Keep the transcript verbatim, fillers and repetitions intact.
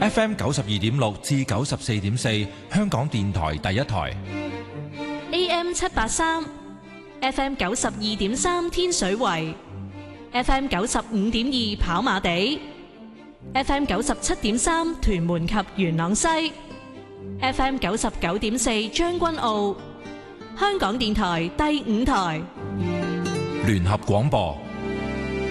F M 九十二點六至九十四點四，香港電台第一台。 A M 七八三，F M 九十二點三天水圍，F M 九十五點二跑馬地，F M 九十七點三屯門及元朗西，F M 九十九點四將軍澳，香港電台第五台聯合廣播。